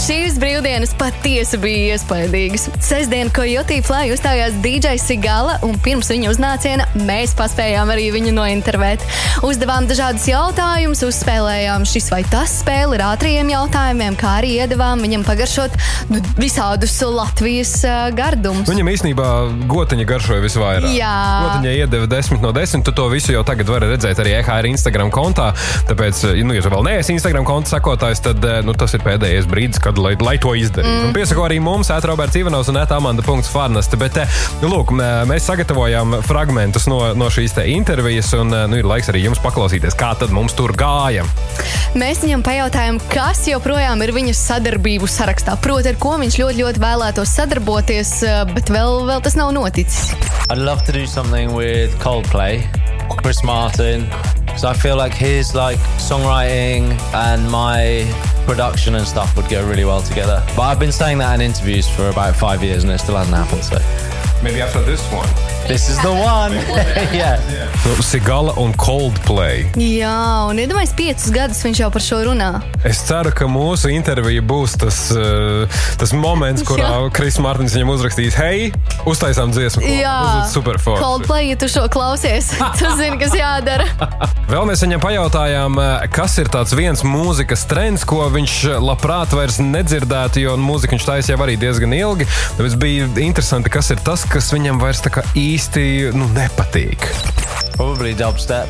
Šīs brīvdienas patiesi bija iespaidīgas. Sestdien Coyote Fly uzstājās DJ Sigala, un pirms viņa uznāciena mēs paspējām arī viņu nointervēt. Uzdevām dažādus jautājumus, uzspēlējām šis vai tas spēli ar ātriem jautājumiem, kā arī iedevām viņam pagaršot visādus Latvijas gardumus. Viņam īstenībā gotiņa garšoja visvairāk. Jā. Gotiņai iedeva 10 no 10, tu to visu jau tagad vari redzēt arī EHR Instagram kontā, tāpēc, ja tu vēl neesi Instagram konta sekotājs, tad tas ir pēdējais brīdis, kad lai to izdarītu. Un piesako arī mums, @Roberts Ivanovs un @Amanda.Farnaste, bet, lūk, mēs sagatavojām fragmentus no šīs te intervijas, un ir laiks arī jums paklausīties, kā tad mums tur gāja. Mēs viņam pajautājām, kas joprojām ir viņa sadarbību sarakstā. Proti, ar ko viņš ļoti vēlētos sadarboties, bet vēl tas nav noticis. I'd love to do something with Coldplay, Chris Martin, because I feel like his songwriting and my production and stuff would go really well together. But I've been saying that in interviews for about 5 years and it still hasn't happened, so... Maybe after this one. This is the one! Yeah. Sigala un Coldplay. Jā, un iedomājies 5 gadus viņš jau par šo runā. Es ceru, ka mūsu intervija būs tas moments, kurā Kris Martins viņam uzrakstīs, hei, uztaisām dziesmu. Jā, super forši. Coldplay, ja tu šo klausies, tu zini, kas jādara. Vēl mēs viņam pajautājām, kas ir tāds viens mūzikas trends, ko viņš labprāt vairs nedzirdētu, jo mūziku viņš taisa jau arī diezgan ilgi. Tāpēc bija interesanti, kas ir tas, kas viņam vairs tā kā īsti nepatīk. Probably dubstep.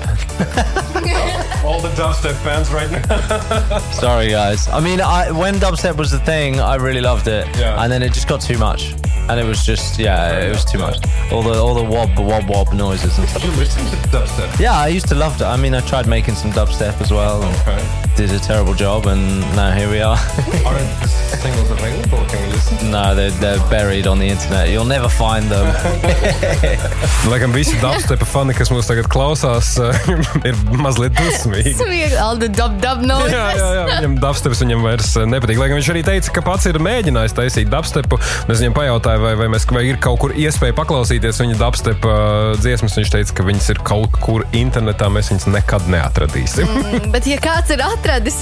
All the dubstep fans right now. Sorry, guys. I mean, when dubstep was the thing, I really loved it. Yeah. And then it just got too much. And it was just, it was too much. All the wob noises and stuff. Did you listen to dubstep? Yeah, I used to love it. I mean, I tried making some dubstep as well. Okay. Did a terrible job, and now here we are. Aren't the singles available? Can we listen? No, they're buried on the internet. You'll never find them. Laikam visi dubstepa fani, kas mūs tagad klausās, ir mazliet dusmīgi. All the dub noises. Jā, viņam dubsteps viņam vairs nepatīk. Laikam viņš arī teica, ka pats ir mēģinājis taisīt dubstepu. Mēs viņam pajautāju, vai ir kaut kur iespēja paklausīties viņa dubstepa dziesmas. Viņš teica, ka viņas ir kaut kur internetā, mēs viņas nekad neatradīsim. Bet ja kāds ir atradis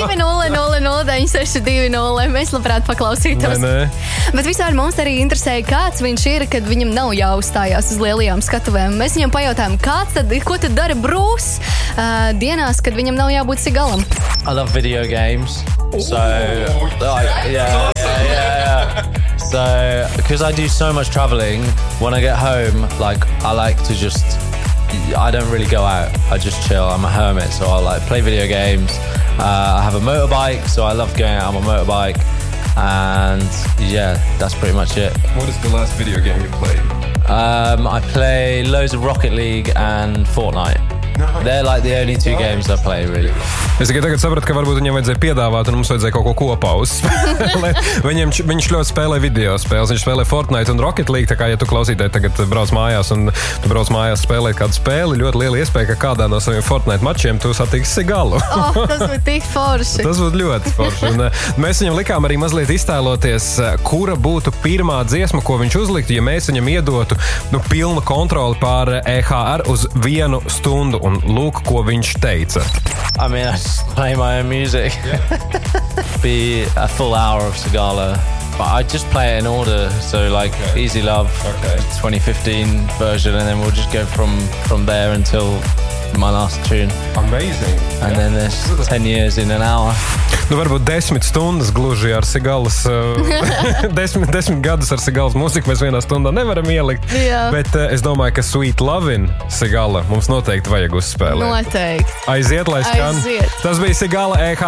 2000962, mēs labprāt paklausītos. Nē. Bet vispār mums arī interesēja, kāds viņš ir, kad viņam nav jāuzstājās uz lielajām skatuvēm. Mēs viņam pajautājām, ko tad dara Brūss dienās, kad viņam nav jābūt Sigalam. I love video games. So, yeah. So, because I do so much traveling, when I get home, I like to just... I don't really go out. I just chill. I'm a hermit, so I play video games. I have a motorbike, so I love going out on my motorbike. And yeah, that's pretty much it. What is the last video game you played? I play loads of Rocket League and Fortnite. They're the only 2 games I play, really. Es tikai tagad sapratu, ka varbūt viņam vajadzēja piedāvāt un mums vajadzēja kaut ko kopā uzspēlēt. Viņš ļoti spēlē video spēles. Viņš spēlē Fortnite un Rocket League, tā kā, ja tu klausītāji tagad brauc mājās un tu brauc mājās spēlēt kādu spēli, ļoti liela iespēja, ka kādā no saviem Fortnite mačiem tu satiksi Sigalu. Tas būtu tik forši. Tas būtu ļoti forši. Un mēs viņam likām arī mazliet iztēloties, kura būtu pirmā dziesma, ko viņš uzliktu, ja mēs viņam iedotu pilnu kontroli pār EHR uz 1 stundu. Un lūk, ko viņš teica. I mean, I just play my own music. Be a full hour of Sigala. But I just play it in order. So Easy Love, 2015 version, and then we'll just go from there until my last tune. Amazing. And then there's 10 years in an hour. Varbūt 10 stundas gluži ar Sigalas, 10 gadus ar Sigalas mūziku mēs vienā stundā nevaram ielikt. Jā. Bet es domāju, ka Sweet Lovin' Sigala mums noteikti vajag uzspēlēt. Noteikti. Aiziet, lai skan. Aiziet. Tas bija Sigala EH